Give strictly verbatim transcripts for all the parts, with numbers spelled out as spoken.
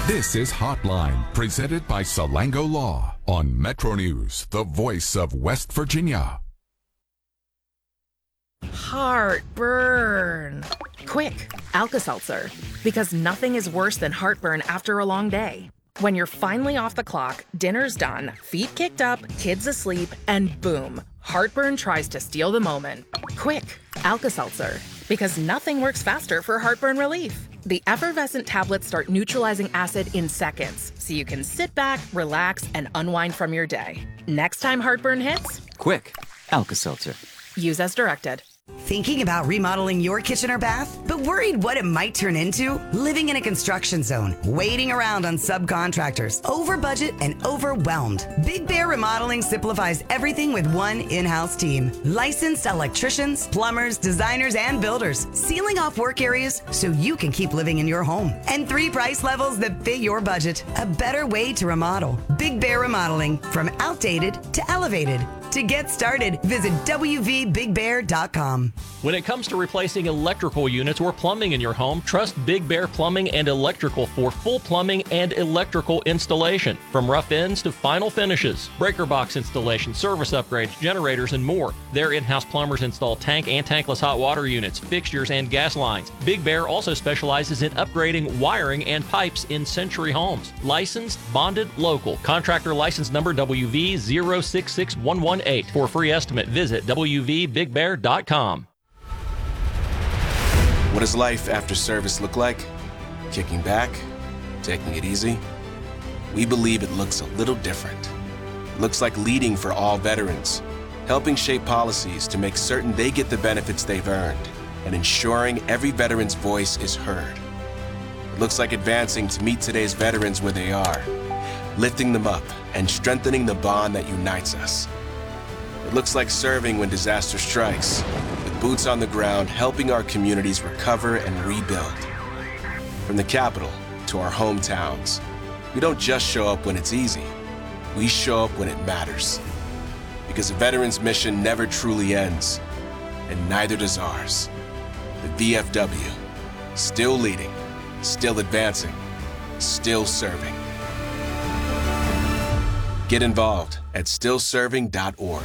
This is Hotline, presented by Salango Law on Metro News, the voice of West Virginia. Heartburn. Quick, Alka-Seltzer. Because nothing is worse than heartburn after a long day. When you're finally off the clock, dinner's done, feet kicked up, kids asleep, and boom, heartburn tries to steal the moment. Quick, Alka-Seltzer. Because nothing works faster for heartburn relief. The effervescent tablets start neutralizing acid in seconds, so you can sit back, relax, and unwind from your day. Next time heartburn hits, quick, Alka-Seltzer. Use as directed. Thinking about remodeling your kitchen or bath, but worried what it might turn into? Living in a construction zone, waiting around on subcontractors, over budget and overwhelmed. Big Bear Remodeling simplifies everything with one in-house team. Licensed electricians, plumbers, designers, and builders, sealing off work areas so you can keep living in your home. And three price levels that fit your budget. A better way to remodel. Big Bear Remodeling, from outdated to elevated. To get started, visit W V big bear dot com. When it comes to replacing electrical units or plumbing in your home, trust Big Bear Plumbing and Electrical for full plumbing and electrical installation. From rough ends to final finishes, breaker box installation, service upgrades, generators, and more. Their in-house plumbers install tank and tankless hot water units, fixtures, and gas lines. Big Bear also specializes in upgrading wiring and pipes in Century homes. Licensed, bonded, local. Contractor license number W V zero six six one one eight. For a free estimate, visit W V big bear dot com. What does life after service look like? Kicking back? Taking it easy? We believe it looks a little different. It looks like leading for all veterans, helping shape policies to make certain they get the benefits they've earned, and ensuring every veteran's voice is heard. It looks like advancing to meet today's veterans where they are, lifting them up and strengthening the bond that unites us. It looks like serving when disaster strikes, with boots on the ground helping our communities recover and rebuild. From the capital to our hometowns, we don't just show up when it's easy, we show up when it matters. Because a veteran's mission never truly ends, and neither does ours. The V F W, still leading, still advancing, still serving. Get involved at still serving dot org.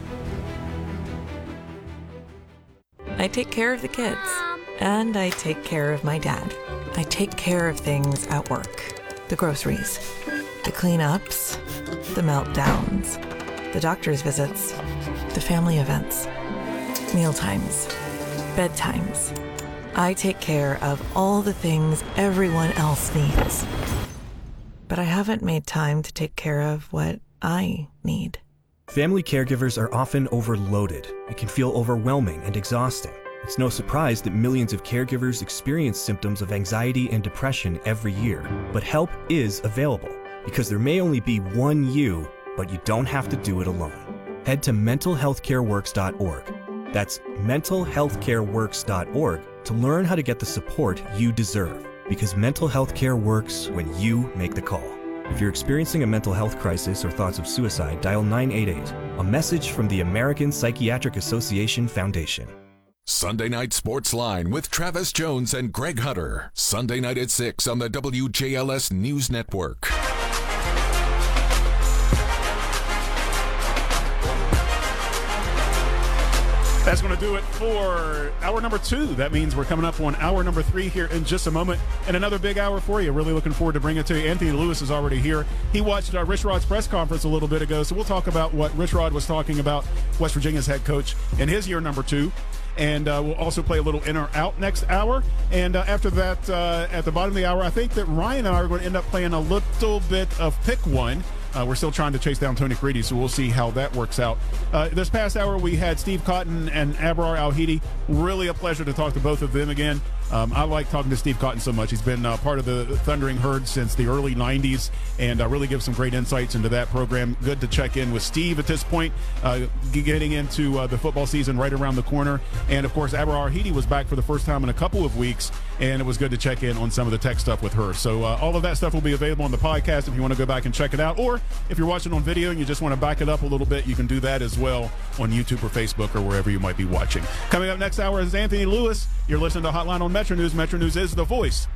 I take care of the kids, and I take care of my dad. I take care of things at work. The groceries, the cleanups, the meltdowns, the doctor's visits, the family events, mealtimes, bedtimes. I take care of all the things everyone else needs. But I haven't made time to take care of what I need. Family caregivers are often overloaded. It can feel overwhelming and exhausting. It's no surprise that millions of caregivers experience symptoms of anxiety and depression every year. But help is available, because there may only be one you, but you don't have to do it alone. Head to mental health care works dot org. That's mental health care works dot org to learn how to get the support you deserve. Because mental health care works when you make the call. If you're experiencing a mental health crisis or thoughts of suicide, dial nine eight eight. A message from the American Psychiatric Association Foundation. Sunday Night Sports Line with Travis Jones and Greg Hunter. Sunday night at six on the W J L S News Network. That's going to do it for hour number two. That means we're coming up on hour number three here in just a moment. And another big hour for you. Really looking forward to bringing it to you. Anthony Lewis is already here. He watched uh, Rich Rod's press conference a little bit ago, so we'll talk about what Rich Rod was talking about, West Virginia's head coach, in his year number two. And uh, we'll also play a little in or out next hour. And uh, after that, uh, at the bottom of the hour, I think that Ryan and I are going to end up playing a little bit of Pick One. Uh, we're still trying to chase down Tony Creedy, so we'll see how that works out. Uh, this past hour, we had Steve Cotton and Abrar Al-Hidi. Really a pleasure to talk to both of them again. Um, I like talking to Steve Cotton so much. He's been uh, part of the Thundering Herd since the early nineties, and uh, really gives some great insights into that program. Good to check in with Steve at this point, uh, getting into uh, the football season right around the corner. And, of course, Abrar Al-Hidi was back for the first time in a couple of weeks, and it was good to check in on some of the tech stuff with her. So uh, all of that stuff will be available on the podcast if you want to go back and check it out. Or if you're watching on video and you just want to back it up a little bit, you can do that as well on YouTube or Facebook or wherever you might be watching. Coming up next hour is Anthony Lewis. You're listening to Hotline on Metro News. Metro News is the voice